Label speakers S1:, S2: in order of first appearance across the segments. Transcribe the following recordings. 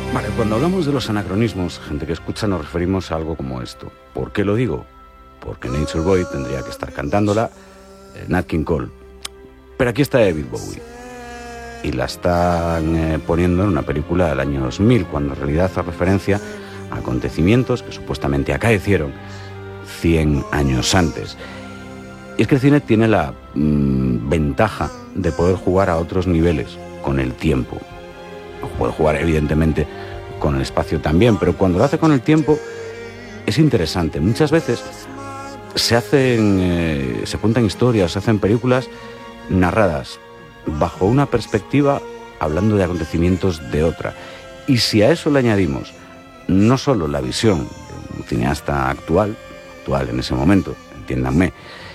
S1: Vale, cuando hablamos de los anacronismos, gente que escucha, nos referimos a algo como esto. ¿Por qué lo digo? Porque Nature Boy tendría que estar cantándola Nat King Cole. Pero aquí está David Bowie. Y la están poniendo en una película del año 2000, cuando en realidad hace referencia a acontecimientos que supuestamente acaecieron 100 años antes. Y es que el cine tiene la ventaja de poder jugar a otros niveles con el tiempo. Puede jugar evidentemente con el espacio también, pero cuando lo hace con el tiempo es interesante. Muchas veces se cuentan historias, se hacen películas narradas bajo una perspectiva, hablando de acontecimientos de otra. Y si a eso le añadimos no solo la visión de un cineasta actual en ese momento, entiéndanme,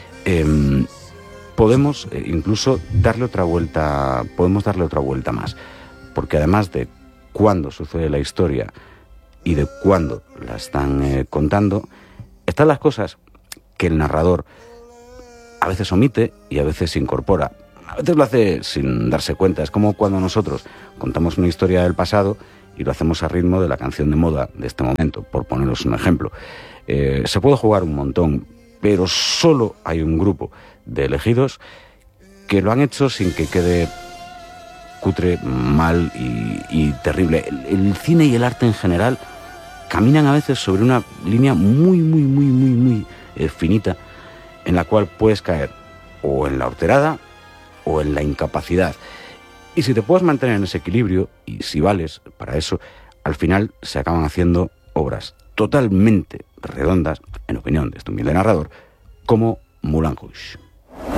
S1: podemos incluso darle otra vuelta más. Porque además de cuándo sucede la historia y de cuándo la están contando, están las cosas que el narrador a veces omite y a veces incorpora. A veces lo hace sin darse cuenta. Es como cuando nosotros contamos una historia del pasado y lo hacemos a ritmo de la canción de moda de este momento, por poneros un ejemplo. Se puede jugar un montón, pero solo hay un grupo de elegidos que lo han hecho sin que quede cutre, mal y terrible. El cine y el arte en general caminan a veces sobre una línea muy finita, en la cual puedes caer o en la horterada o en la incapacidad. Y si te puedes mantener en ese equilibrio, y si vales para eso, al final se acaban haciendo obras totalmente redondas, en opinión de este humilde narrador, como Moulin Rouge.